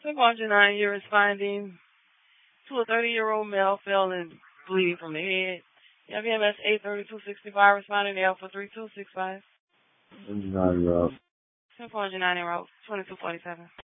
9 you're responding to a 30-year-old male fell and bleeding from the head. WMS 83265 responding to Alpha 3265. 9 you're out. 9 you're out. 2247.